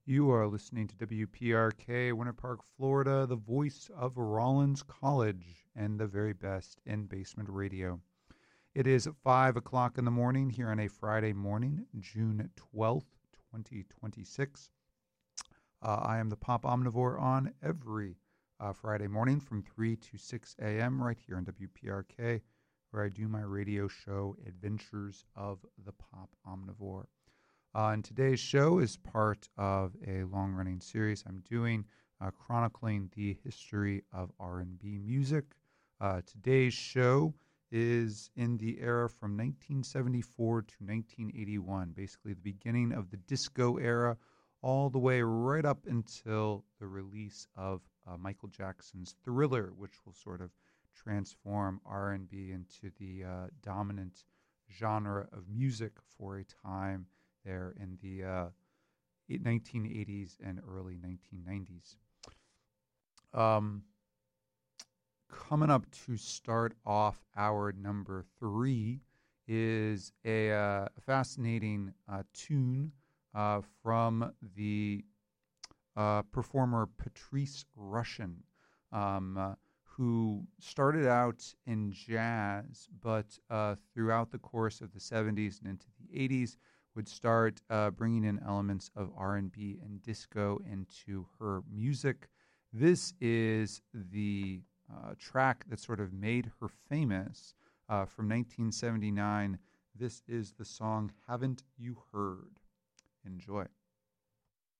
You are listening to WPRK, Winter Park, Florida, the voice of Rollins College and the very best in basement radio. It is 5 o'clock in the morning here on a Friday morning, June 12th, 2026. I am the Pop Omnivore on every Friday morning from 3 to 6 a.m. right here on WPRK, where I do my radio show, Adventures of the Pop Omnivore. And today's show is part of a long-running series I'm doing chronicling the history of R&B music. Today's show is in the era from 1974 to 1981, basically the beginning of the disco era, all the way right up until the release of Michael Jackson's Thriller, which will sort of transform R&B into the dominant genre of music for a time there in the 1980s and early 1990s. Coming up to start off hour number 3 is a fascinating tune from the performer Patrice Rushen, who started out in jazz, but throughout the course of the 70s and into the 80s would start bringing in elements of R&B and disco into her music. This is the track that sort of made her famous from 1979. This is the song Haven't You Heard? Enjoy.